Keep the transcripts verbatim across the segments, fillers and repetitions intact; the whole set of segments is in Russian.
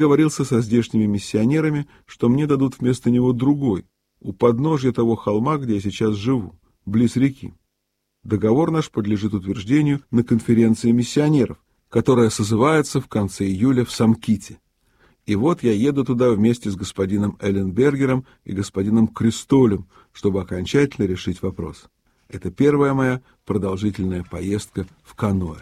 Договорился со здешними миссионерами, что мне дадут вместо него другой, у подножья того холма, где я сейчас живу, близ реки. Договор наш подлежит утверждению на конференции миссионеров, которая созывается в конце июля в Самките. И вот я еду туда вместе с господином Элленбергером и господином Кристолем, чтобы окончательно решить вопрос. Это первая моя продолжительная поездка в каноэ.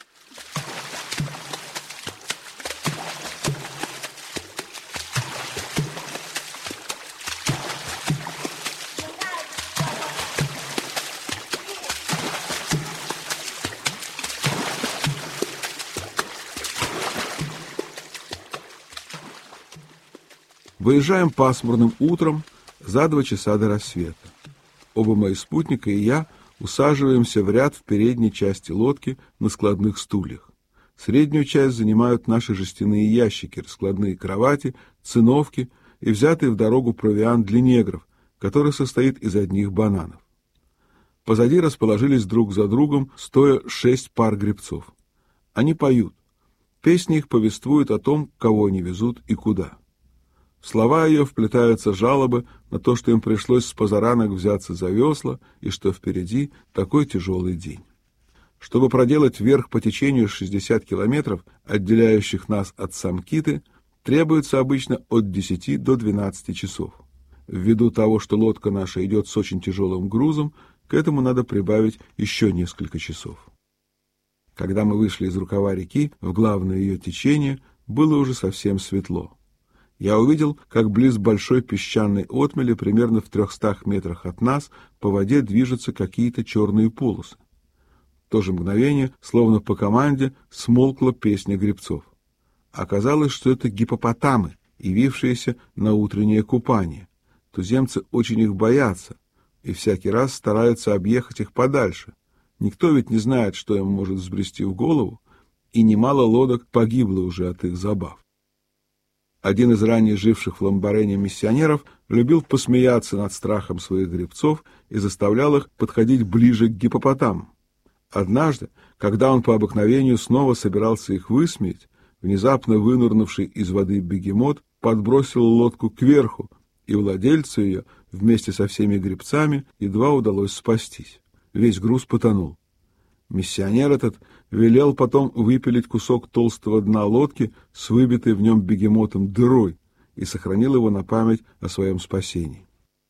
Выезжаем пасмурным утром за два часа до рассвета. Оба мои спутника и я усаживаемся в ряд в передней части лодки на складных стульях. Среднюю часть занимают наши жестяные ящики, раскладные кровати, циновки и взятый в дорогу провиант для негров, который состоит из одних бананов. Позади расположились друг за другом, стоя шесть пар гребцов. Они поют. Песни их повествуют о том, кого они везут и куда. В слова ее вплетаются жалобы на то, что им пришлось с позаранок взяться за весла и что впереди такой тяжелый день. Чтобы проделать вверх по течению шестьдесят километров, отделяющих нас от Самкиты, требуется обычно от десяти до двенадцати часов. Ввиду того, что лодка наша идет с очень тяжелым грузом, к этому надо прибавить еще несколько часов. Когда мы вышли из рукава реки в главное ее течение, было уже совсем светло. Я увидел, как близ большой песчаной отмели, примерно в трехстах метрах от нас, по воде движутся какие-то черные полосы. В то же мгновение, словно по команде, смолкла песня гребцов. Оказалось, что это гиппопотамы, явившиеся на утреннее купание. Туземцы очень их боятся и всякий раз стараются объехать их подальше. Никто ведь не знает, что им может взбрести в голову, и немало лодок погибло уже от их забав. Один из ранее живших в Ламбарене миссионеров любил посмеяться над страхом своих гребцов и заставлял их подходить ближе к гиппопотамам. Однажды, когда он по обыкновению снова собирался их высмеять, внезапно вынырнувший из воды бегемот подбросил лодку кверху, и владельцу ее вместе со всеми гребцами едва удалось спастись. Весь груз потонул. Миссионер этот велел потом выпилить кусок толстого дна лодки с выбитой в нем бегемотом дырой и сохранил его на память о своем спасении.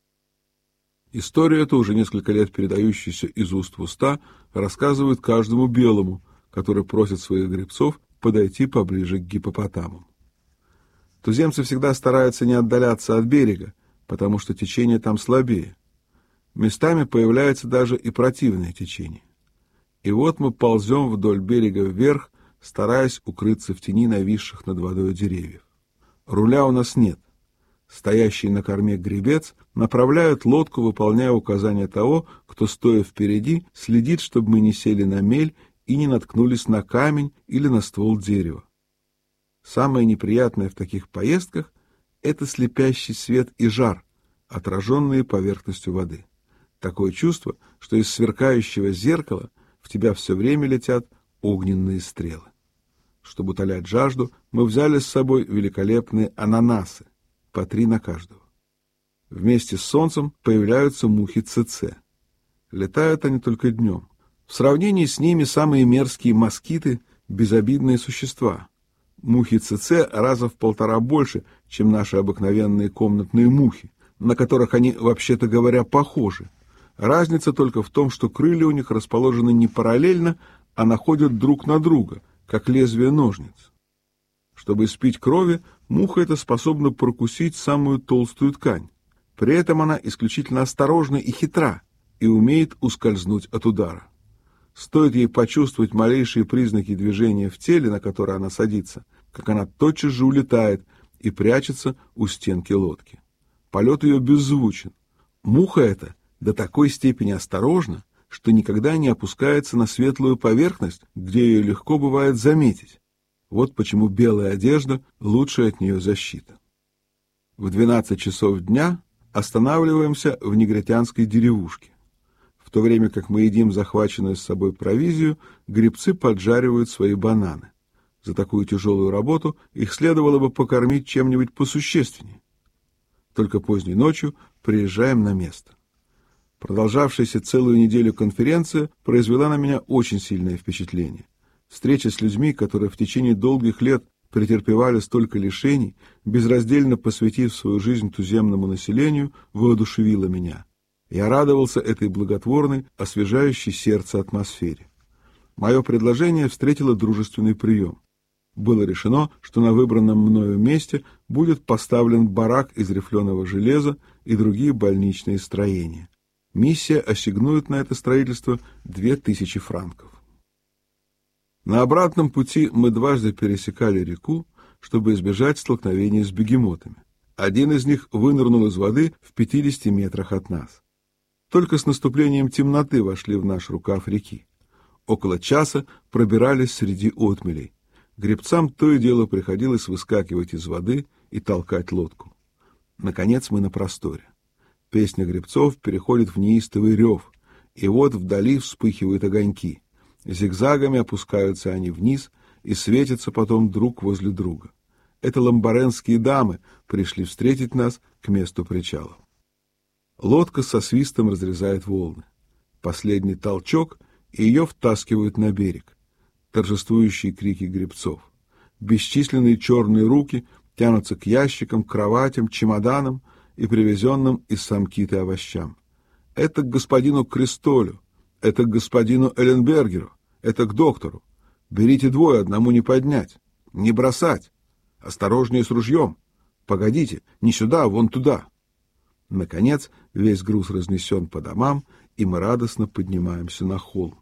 Историю эту, уже несколько лет передающуюся из уст в уста, рассказывают каждому белому, который просит своих гребцов подойти поближе к гиппопотамам. Туземцы всегда стараются не отдаляться от берега, потому что течение там слабее. Местами появляется даже и противное течение. И вот мы ползем вдоль берега вверх, стараясь укрыться в тени нависших над водой деревьев. Руля у нас нет. Стоящий на корме гребец направляет лодку, выполняя указания того, кто, стоя впереди, следит, чтобы мы не сели на мель и не наткнулись на камень или на ствол дерева. Самое неприятное в таких поездках — это слепящий свет и жар, отраженные поверхностью воды. Такое чувство, что из сверкающего зеркала в тебя все время летят огненные стрелы. Чтобы утолять жажду, мы взяли с собой великолепные ананасы, по три на каждого. Вместе с солнцем появляются мухи ЦЦ. Летают они только днем. В сравнении с ними самые мерзкие москиты — безобидные существа. Мухи ЦЦ раза в полтора больше, чем наши обыкновенные комнатные мухи, на которых они, вообще-то говоря, похожи. Разница только в том, что крылья у них расположены не параллельно, а находят друг на друга, как лезвие ножниц. Чтобы испить крови, муха эта способна прокусить самую толстую ткань. При этом она исключительно осторожна и хитра, и умеет ускользнуть от удара. Стоит ей почувствовать малейшие признаки движения в теле, на которое она садится, как она тотчас же улетает и прячется у стенки лодки. Полет ее беззвучен. Муха эта до такой степени осторожна, что никогда не опускается на светлую поверхность, где ее легко бывает заметить. Вот почему белая одежда — лучшая от нее защита. В двенадцать часов дня останавливаемся в негритянской деревушке. В то время как мы едим захваченную с собой провизию, гребцы поджаривают свои бананы. За такую тяжелую работу их следовало бы покормить чем-нибудь посущественнее. Только поздней ночью приезжаем на место. Продолжавшаяся целую неделю конференция произвела на меня очень сильное впечатление. Встреча с людьми, которые в течение долгих лет претерпевали столько лишений, безраздельно посвятив свою жизнь туземному населению, воодушевила меня. Я радовался этой благотворной, освежающей сердце атмосфере. Мое предложение встретило дружественный прием. Было решено, что на выбранном мною месте будет поставлен барак из рифленого железа и другие больничные строения. Миссия ассигнует на это строительство две тысячи франков. На обратном пути мы дважды пересекали реку, чтобы избежать столкновения с бегемотами. Один из них вынырнул из воды в пятидесяти метрах от нас. Только с наступлением темноты вошли в наш рукав реки. Около часа пробирались среди отмелей. Гребцам то и дело приходилось выскакивать из воды и толкать лодку. Наконец мы на просторе. Песня гребцов переходит в неистовый рев, и вот вдали вспыхивают огоньки. Зигзагами опускаются они вниз и светятся потом друг возле друга. Это ламбаренские дамы пришли встретить нас к месту причала. Лодка со свистом разрезает волны. Последний толчок, и ее втаскивают на берег. Торжествующие крики гребцов. Бесчисленные черные руки тянутся к ящикам, кроватям, чемоданам и привезенным из Самкиты овощам. Это к господину Кристолю, это к господину Элленбергеру, это к доктору. Берите двое, одному не поднять. Не бросать. Осторожнее с ружьем. Погодите, не сюда, а вон туда. Наконец, весь груз разнесен по домам, и мы радостно поднимаемся на холм.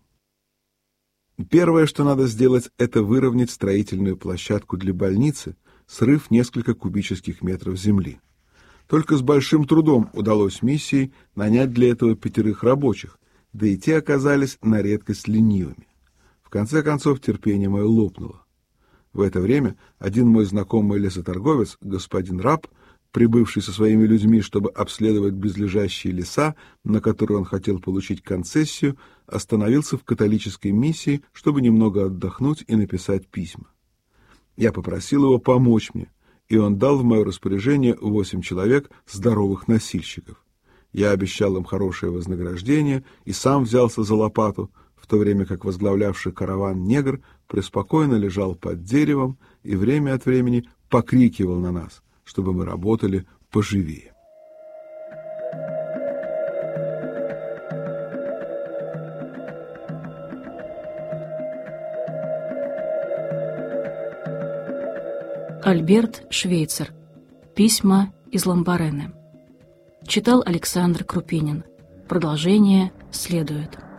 Первое, что надо сделать, это выровнять строительную площадку для больницы, срыв несколько кубических метров земли. Только с большим трудом удалось миссии нанять для этого пятерых рабочих, да и те оказались на редкость ленивыми. В конце концов, терпение мое лопнуло. В это время один мой знакомый лесоторговец, господин Раб, прибывший со своими людьми, чтобы обследовать близлежащие леса, на которые он хотел получить концессию, остановился в католической миссии, чтобы немного отдохнуть и написать письма. Я попросил его помочь мне, и он дал в мое распоряжение восемь человек здоровых носильщиков. Я обещал им хорошее вознаграждение и сам взялся за лопату, в то время как возглавлявший караван негр преспокойно лежал под деревом и время от времени покрикивал на нас, чтобы мы работали поживее. Альберт Швейцер. Письма из Ламбарены. Читал Александр Крупинин. Продолжение следует.